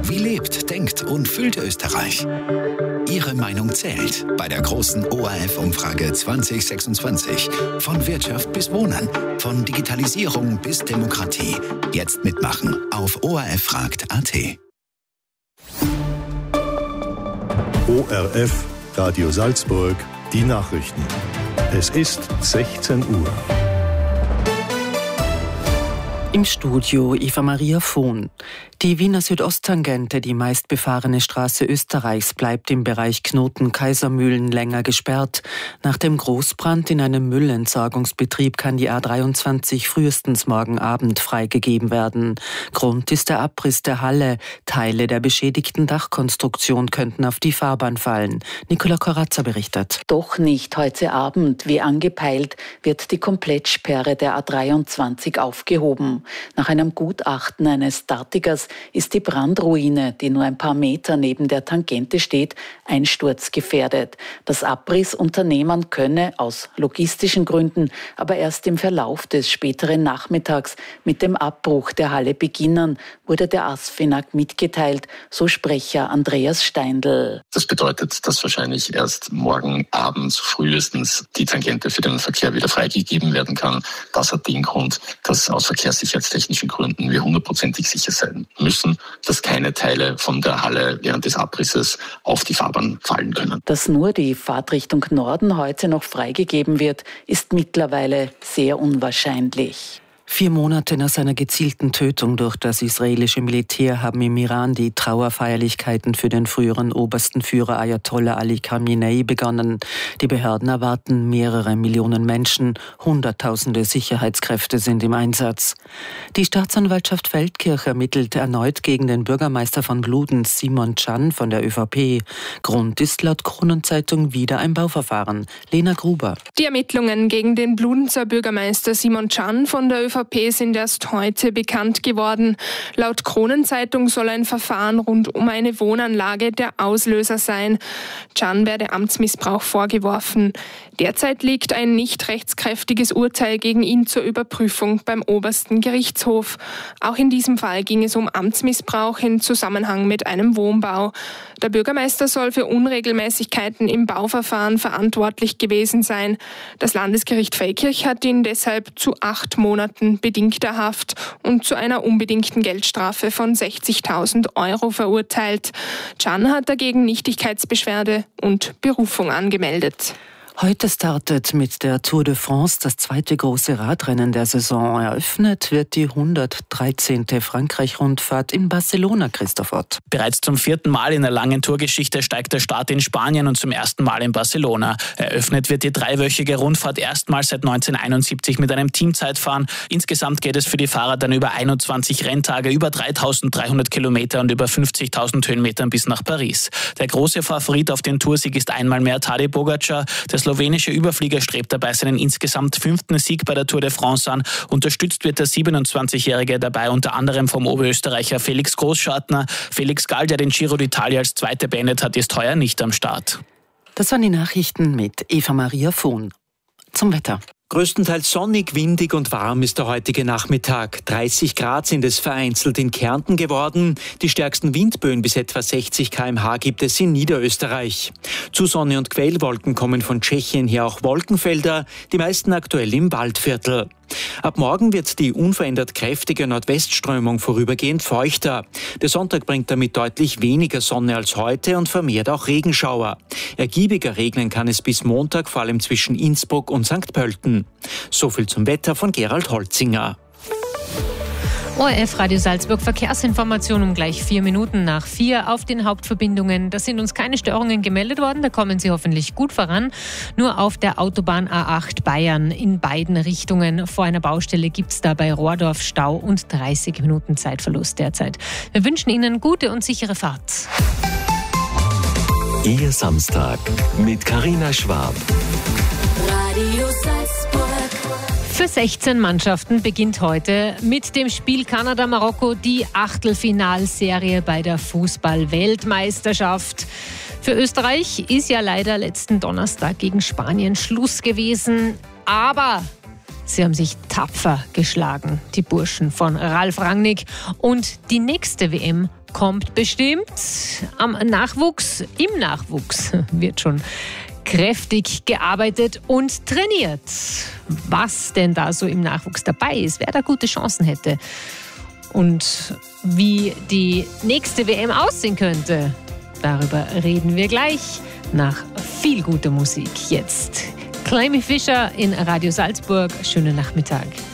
Wie lebt, denkt und fühlt Österreich? Ihre Meinung zählt bei der großen ORF-Umfrage 2026. Von Wirtschaft bis Wohnen, von Digitalisierung bis Demokratie. Jetzt mitmachen auf orffragt.at. ORF, Radio Salzburg, die Nachrichten. Es ist 16 Uhr. Im Studio Eva Maria Vohn. Die Wiener Südosttangente, die meistbefahrene Straße Österreichs, bleibt im Bereich Knoten-Kaisermühlen länger gesperrt. Nach dem Großbrand in einem Müllentsorgungsbetrieb kann die A23 frühestens morgen Abend freigegeben werden. Grund ist der Abriss der Halle. Teile der beschädigten Dachkonstruktion könnten auf die Fahrbahn fallen. Nicola Corazza berichtet. Doch nicht heute Abend. Wie angepeilt wird die Komplettsperre der A23 aufgehoben. Nach einem Gutachten eines Statikers ist die Brandruine, die nur ein paar Meter neben der Tangente steht, einsturzgefährdet. Das Abrissunternehmen könne aus logistischen Gründen aber erst im Verlauf des späteren Nachmittags mit dem Abbruch der Halle beginnen, wurde der ASFINAG mitgeteilt, so Sprecher Andreas Steindl. Das bedeutet, dass wahrscheinlich erst morgen Abend frühestens die Tangente für den Verkehr wieder freigegeben werden kann. Das hat den Grund, dass aus verkehrssicherheitstechnischen Gründen wir 100%ig sicher sein müssen, dass keine Teile von der Halle während des Abrisses auf die Fahrbahn fallen können. Dass nur die Fahrtrichtung Norden heute noch freigegeben wird, ist mittlerweile sehr unwahrscheinlich. 4 Monate nach seiner gezielten Tötung durch das israelische Militär haben im Iran die Trauerfeierlichkeiten für den früheren obersten Führer Ayatollah Ali Khamenei begonnen. Die Behörden erwarten mehrere Millionen Menschen. Hunderttausende Sicherheitskräfte sind im Einsatz. Die Staatsanwaltschaft Feldkirch ermittelt erneut gegen den Bürgermeister von Bludenz, Simon Can von der ÖVP. Grund ist laut Kronenzeitung wieder ein Bauverfahren. Lena Gruber. Die Ermittlungen gegen den Bludenzer Bürgermeister Simon Can von der ÖVP sind erst heute bekannt geworden. Laut Kronenzeitung soll ein Verfahren rund um eine Wohnanlage der Auslöser sein. Can werde Amtsmissbrauch vorgeworfen. Derzeit liegt ein nicht rechtskräftiges Urteil gegen ihn zur Überprüfung beim obersten Gerichtshof. Auch in diesem Fall ging es um Amtsmissbrauch in Zusammenhang mit einem Wohnbau. Der Bürgermeister soll für Unregelmäßigkeiten im Bauverfahren verantwortlich gewesen sein. Das Landesgericht Feldkirch hat ihn deshalb zu 8 Monaten bedingter Haft und zu einer unbedingten Geldstrafe von 60.000 € verurteilt. Can hat dagegen Nichtigkeitsbeschwerde und Berufung angemeldet. Heute startet mit der Tour de France das zweite große Radrennen der Saison. Eröffnet wird die 113. Frankreich-Rundfahrt in Barcelona, Christoph Ott. Bereits zum 4. Mal in der langen Tourgeschichte steigt der Start in Spanien und zum ersten Mal in Barcelona. Eröffnet wird die 3-wöchige Rundfahrt erstmals seit 1971 mit einem Teamzeitfahren. Insgesamt geht es für die Fahrer dann über 21 Renntage, über 3.300 Kilometer und über 50.000 Höhenmetern bis nach Paris. Der große Favorit auf den Toursieg ist einmal mehr Tadej Pogačar. Der slowenische Überflieger strebt dabei seinen insgesamt 5. Sieg bei der Tour de France an. Unterstützt wird der 27-Jährige dabei unter anderem vom Oberösterreicher Felix Großschartner. Felix Gall, der den Giro d'Italia als Zweiter beendet hat, ist heuer nicht am Start. Das waren die Nachrichten mit Eva Maria Vohn. Zum Wetter. Größtenteils sonnig, windig und warm ist der heutige Nachmittag. 30 Grad sind es vereinzelt in Kärnten geworden. Die stärksten Windböen bis etwa 60 km/h gibt es in Niederösterreich. Zu Sonne und Quellwolken kommen von Tschechien her auch Wolkenfelder, die meisten aktuell im Waldviertel. Ab morgen wird die unverändert kräftige Nordwestströmung vorübergehend feuchter. Der Sonntag bringt damit deutlich weniger Sonne als heute und vermehrt auch Regenschauer. Ergiebiger regnen kann es bis Montag, vor allem zwischen Innsbruck und St. Pölten. So viel zum Wetter von Gerald Holzinger. ORF Radio Salzburg Verkehrsinformation um gleich 4 Minuten nach 4 auf den Hauptverbindungen. Da sind uns keine Störungen gemeldet worden, da kommen Sie hoffentlich gut voran. Nur auf der Autobahn A8 Bayern in beiden Richtungen vor einer Baustelle gibt es da bei Rohrdorf Stau und 30 Minuten Zeitverlust derzeit. Wir wünschen Ihnen gute und sichere Fahrt. Ihr Samstag mit Carina Schwab. Radio Salzburg. Für 16 Mannschaften beginnt heute mit dem Spiel Kanada-Marokko die Achtelfinalserie bei der Fußball-Weltmeisterschaft. Für Österreich ist ja leider letzten Donnerstag gegen Spanien Schluss gewesen. Aber sie haben sich tapfer geschlagen, die Burschen von Ralf Rangnick. Und die nächste WM kommt bestimmt. Im Nachwuchs wird schon kräftig gearbeitet und trainiert. Was denn da so im Nachwuchs dabei ist, wer da gute Chancen hätte und wie die nächste WM aussehen könnte, darüber reden wir gleich nach viel guter Musik. Jetzt Clemmy Fischer in Radio Salzburg. Schönen Nachmittag.